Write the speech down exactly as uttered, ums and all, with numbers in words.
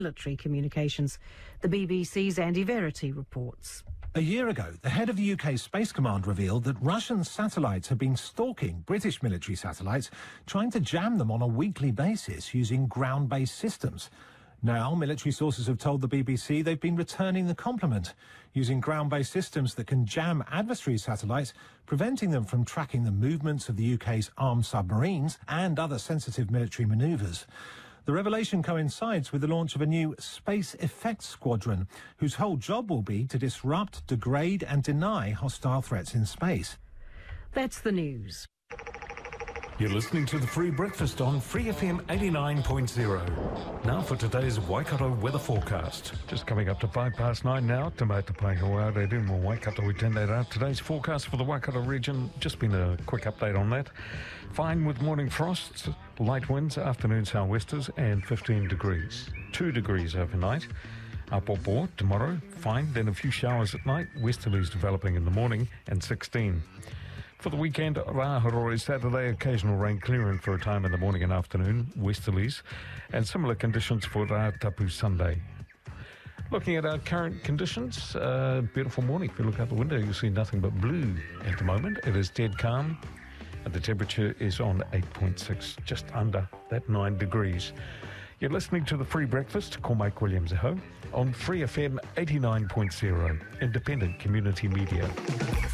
military communications. The B B C's Andy Verity reports. A year ago, the head of the U K Space Command revealed that Russian satellites had been stalking British military satellites, trying to jam them on a weekly basis using ground-based systems. Now, military sources have told the B B C they've been returning the compliment, using ground-based systems that can jam adversary satellites, preventing them from tracking the movements of the U K's armed submarines and other sensitive military manoeuvres. The revelation coincides with the launch of a new Space Effects Squadron, whose whole job will be to disrupt, degrade and deny hostile threats in space. That's the news. You're listening to The Free Breakfast on Free F M eighty-nine point oh. Now for today's Waikato weather forecast. Just coming up to five past nine now. Te mai te pai hoa re re mo Waikato we tend that out. Today's forecast for the Waikato region, just been a quick update on that. Fine with morning frosts, light winds, afternoon sou'westers and fifteen degrees. two degrees overnight. Apopo tomorrow, fine, then a few showers at night, westerlies developing in the morning and sixteen. For the weekend, Rahoroi Saturday, occasional rain clearing for a time in the morning and afternoon, westerlies, and similar conditions for Rātapu Sunday. Looking at our current conditions, uh, beautiful morning. If you look out the window, you'll see nothing but blue at the moment. It is dead calm, and the temperature is on eight point six, just under that nine degrees. You're listening to The Free Breakfast, ko Mike Williams aho, on Free F M eighty-nine point oh, independent community media.